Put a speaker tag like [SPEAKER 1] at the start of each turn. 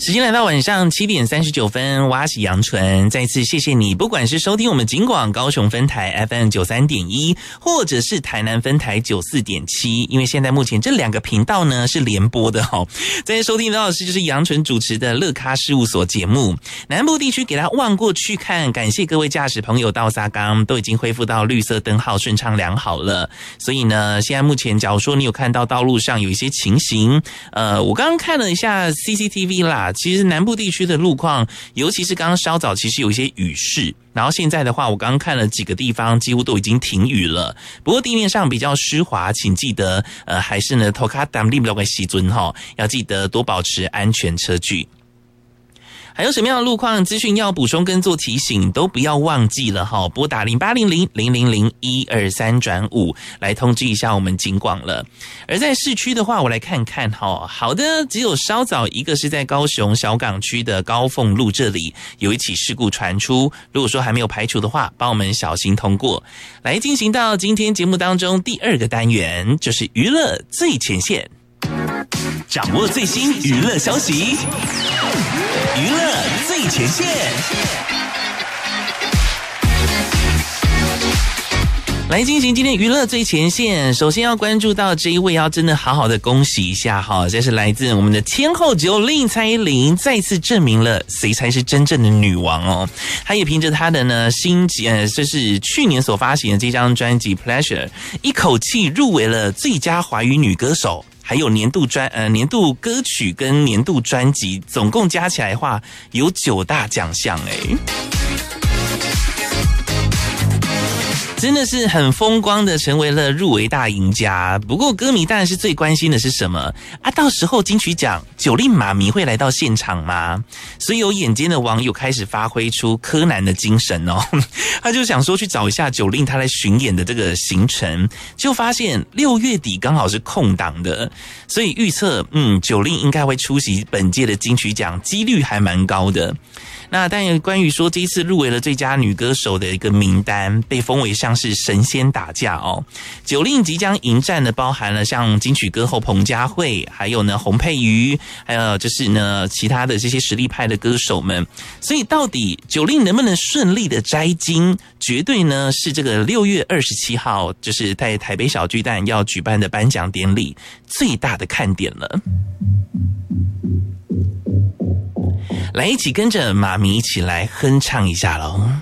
[SPEAKER 1] 时间来到晚上7点39分，挖起杨纯，再次谢谢你，不管是收听我们警广高雄分台 FM 93.1，或者是台南分台94.7，因为现在目前这两个频道呢是联播的哦。在收听到的是就是杨纯主持的乐咖事务所节目，南部地区给他望过去看，感谢各位驾驶朋友到沙冈都已经恢复到绿色灯号顺畅良好了，所以呢，现在目前假如说你有看到道路上有一些情形，我刚刚看了一下 CCTV 啦，其实南部地区的路况，尤其是刚刚稍早其实有一些雨势，然后现在的话我刚刚看了几个地方几乎都已经停雨了，不过地面上比较湿滑，请记得还是呢头卡挡立不了个西尊齁，要记得多保持安全车距。还有什么样的路况资讯要补充跟做提醒，都不要忘记了齁，拨打0800-000-123-5来通知一下我们警广了。而在市区的话，我来看看齁，好的，只有稍早一个是在高雄小港区的高凤路这里有一起事故传出，如果说还没有排除的话，帮我们小心通过。来进行到今天节目当中第二个单元，就是娱乐最前线，掌握最新娱乐消息，娱乐最前线。来进行今天娱乐最前线，首先要关注到这一位，要真的好好的恭喜一下哈，这是来自我们的天后9令蔡依林再次证明了谁才是真正的女王哦。她也凭着她的呢就是去年所发行的这张专辑 Pleasure， 一口气入围了最佳华语女歌手，还有年度歌曲跟年度专辑，总共加起来的话有9大奖项诶。真的是很风光的成为了入围大赢家。不过歌迷当然是最关心的是什么啊？到时候金曲奖9令妈咪会来到现场吗？所以有眼尖的网友开始发挥出柯南的精神哦，他就想说去找一下9令他来巡演的这个行程，就发现6月底刚好是空档的，所以预测9令应该会出席本届的金曲奖，几率还蛮高的。那当然关于说这一次入围了最佳女歌手的一个名单，被封为像是神仙打架哦。9令即将迎战的包含了像金曲歌后彭佳慧，还有呢洪佩瑜，还有就是呢其他的这些实力派的歌手们。所以到底9令能不能顺利的摘金，绝对呢是这个6月27号就是在台北小巨蛋要举办的颁奖典礼最大的看点了。来一起跟着妈咪一起来哼唱一下咯。